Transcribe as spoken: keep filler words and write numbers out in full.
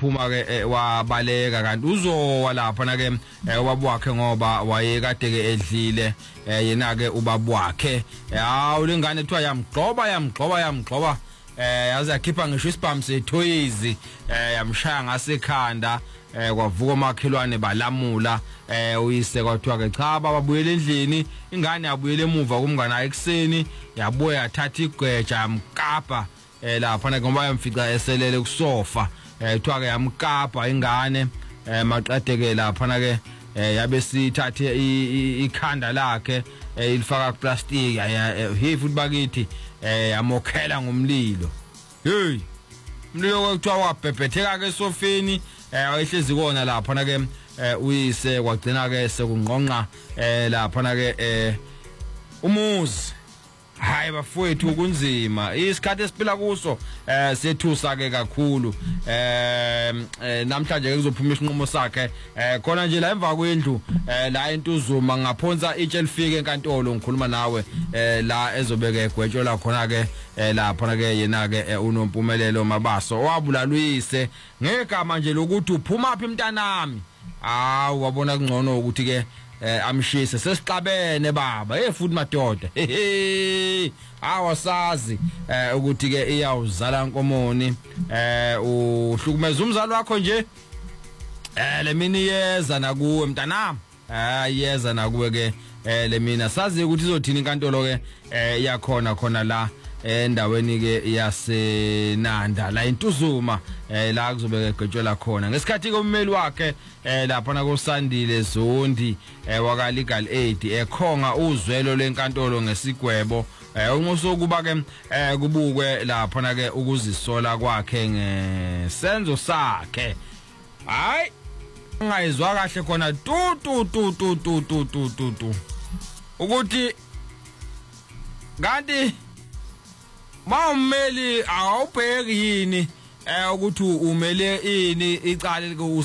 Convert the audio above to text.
waphuma ke wabaleka kanti uzowa lapha na ke ubaba wakhe ngoba wayekade ke edlile yena ke ubaba wakhe hawu lengane ethiwa yamgqoba yamgqoba yamgqoba eh yaze yakhipha ngisho isibhamu sethoyizi yamshaya ngasekhanda kwavuka omakhelwane balamula uyise kwathiwa ke cha babuyele endlini ingane yabuyele emuva kumngane ayekuseni yabuya yathatha igweja yamkapa lapha na ngoba yamfica eselele kusofa ethiwa ke yamkapa ingane maqedeke lapha na ke yabe sithathe ikhanda lakhe ilifaka ku plastic hey futhi bakithi yamokhela ngomlilo hey umlilo kwathiwa wabhebhetheka ke esofeni ayihlezi kona lapha na ke uyise kwagcina ke sekungqonqa lapha na ke umuzi hayi bafowethu kunzima isikhathi esiphila kuso eh sethusa ke kakhulu eh namhlanje ke kuzophuma isinqumo sakhe eh khona nje la emva kwendlu la entuzuma ngaphonsa itshe lifike enkantolo ngikhuluma nawe eh la ezobeka egwetsho la khona ke lapha na ke yena ke unompumelelo Mabaso wabulaluyise ngegama nje lokuthi uphuma phi mntanami hawu wabona kungcono ukuthi ke amshise sesiqabene baba hey futhi madoda hey awasazi ukuthi ke iyawuzala Nkomoni uhlukumeza umzali wakho nje eh lemini yeza nakuwe mntanami ah yeza nakuwe ke lemina sazi ukuthi izothina inkantolo ke iyakhona khona la endaweni ke yaseNanda la intuzuma la kuzobeka egwetshela khona ngesikhathi ke ummeli wakhe lapha na kuSandile Zondi waka Legal Aid ekhonga uzwelo lenkantolo ngesigwebo unquso kuba ke kubukwe lapha na ke ukuzisola kwakhe ngesenzo sakhe hayi ngayizwa kahle khona tu tu tu tu tu tu tu tu ukuthi kanti Mawumeli awubheki yini eh ukuthi umele ini icala